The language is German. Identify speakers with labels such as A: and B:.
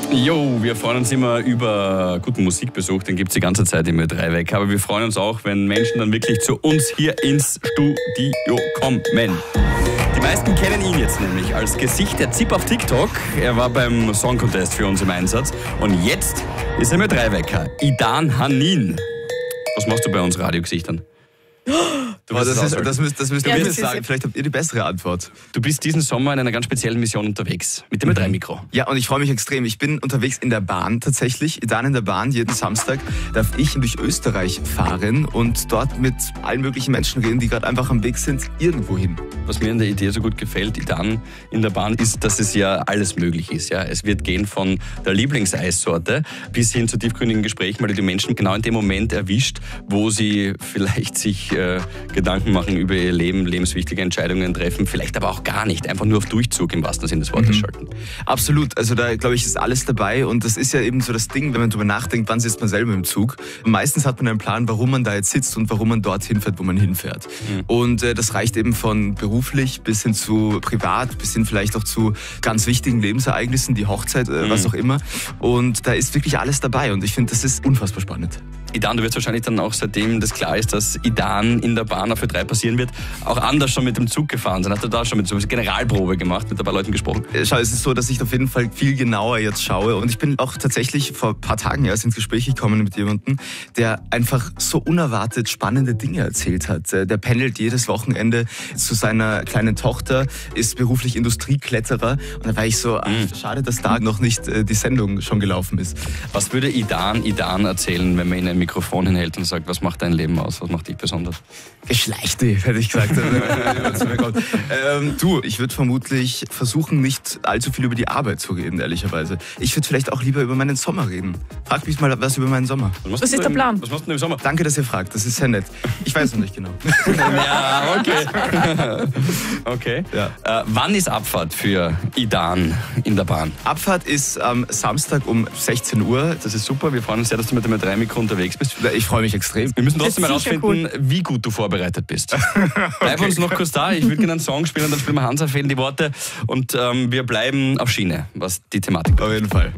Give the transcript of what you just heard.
A: Jo, wir freuen uns immer über guten Musikbesuch, den gibt es die ganze Zeit im Ö3 weg. Aber wir freuen uns auch, wenn Menschen dann wirklich zu uns hier ins Studio kommen. Die meisten kennen ihn jetzt nämlich als Gesicht der ZIP auf TikTok. Er war beim Song Contest für uns im Einsatz. Und jetzt ist er im Ö3-Wecker. Idan Hanin. Was machst du bei uns Radiogesichtern?
B: Das müsst ihr mir sagen. Vielleicht habt ihr die bessere Antwort.
A: Du bist diesen Sommer in einer ganz speziellen Mission unterwegs. Mit dem Ö3-Mikro.
B: Ja, und ich freue mich extrem. Ich bin unterwegs in der Bahn tatsächlich. Dann in der Bahn, jeden Samstag darf ich durch Österreich fahren und dort mit allen möglichen Menschen reden, die gerade einfach am Weg sind, irgendwo hin.
A: Was mir in der Idee so gut gefällt, Idan in der Bahn, ist, dass es ja alles möglich ist. Ja? Es wird gehen von der Lieblingseissorte bis hin zu tiefgründigen Gesprächen, weil du die Menschen genau in dem Moment erwischt, wo sie vielleicht sich Gedanken machen über ihr Leben, lebenswichtige Entscheidungen treffen, vielleicht aber auch gar nicht, einfach nur auf Durchzug im wahrsten Sinne des Wortes schalten.
B: Absolut, also da glaube ich ist alles dabei und das ist ja eben so das Ding, wenn man darüber nachdenkt, wann sitzt man selber im Zug. Meistens hat man einen Plan, warum man da jetzt sitzt und warum man dorthin fährt, wo man hinfährt. Und das reicht eben von beruflich bis hin zu privat, bis hin vielleicht auch zu ganz wichtigen Lebensereignissen, die Hochzeit, was auch immer. Und da ist wirklich alles dabei und ich finde, das ist unfassbar spannend.
A: Idan, du wirst wahrscheinlich dann auch, seitdem das klar ist, dass Idan in der Bahn auf Ö3 passieren wird, auch anders schon mit dem Zug gefahren sein. Hast du da schon mit so einer Generalprobe gemacht, mit ein paar Leuten gesprochen?
B: Schau, es ist so, dass ich auf jeden Fall viel genauer jetzt schaue und ich bin auch tatsächlich vor ein paar Tagen erst ins Gespräch gekommen mit jemandem, der einfach so unerwartet spannende Dinge erzählt hat. Der pendelt jedes Wochenende zu seiner kleinen Tochter, ist beruflich Industriekletterer und da war ich so, schade, dass da noch nicht die Sendung schon gelaufen ist.
A: Was würde Idan erzählen, wenn man ihn ein Mikrofon hinhält und sagt, was macht dein Leben aus, was macht dich besonders?
B: Geschlechte, hätte ich gesagt. Ich würde vermutlich versuchen, nicht allzu viel über die Arbeit zu reden, ehrlicherweise. Ich würde vielleicht auch lieber über meinen Sommer reden. Frag mich mal was über meinen Sommer.
C: Was ist der Plan?
A: Was machst du denn im Sommer?
B: Danke, dass ihr fragt, das ist sehr nett. Ich weiß noch nicht genau.
A: Ja, okay. Okay.
B: Ja.
A: Wann ist Abfahrt für Idan in der Bahn?
B: Abfahrt ist am Samstag um 16 Uhr.
A: Das ist super, wir freuen uns sehr, dass du mit dem Ö3-Mikro unterwegs bist.
B: Ich freue mich extrem.
A: Wir müssen trotzdem
C: Das ist sicher
A: herausfinden, wie gut du vorbereitet bist. Bleib uns noch kurz da, ich will gerne einen Song spielen und dann spielen wir Hansa fehlen die Worte und wir bleiben auf Schiene, was die Thematik betrifft.
B: Auf jeden Fall.